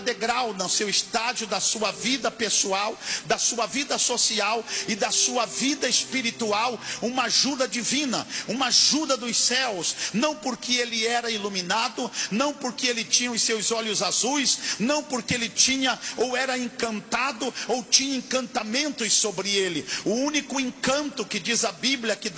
degrau no seu estágio da sua vida pessoal, da sua vida social e da sua vida espiritual, uma ajuda divina, uma ajuda dos céus, não porque ele era iluminado, não porque ele tinha os seus olhos azuis, não porque ele tinha ou era encantado ou tinha encantamentos sobre ele. O único encanto que diz a Bíblia que